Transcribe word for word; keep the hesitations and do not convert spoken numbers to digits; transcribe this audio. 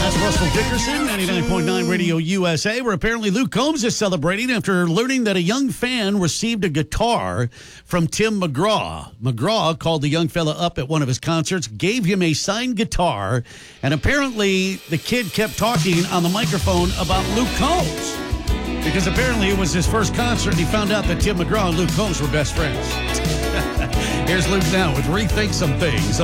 That's Russell Dickerson, ninety-nine point nine Radio U S A, where apparently Luke Combs is celebrating after learning that a young fan received a guitar from Tim McGraw. McGraw called the young fella up at one of his concerts, gave him a signed guitar, and apparently the kid kept talking on the microphone about Luke Combs. Because apparently it was his first concert, and he found out that Tim McGraw and Luke Combs were best friends. Here's Luke now with Rethink Some Things.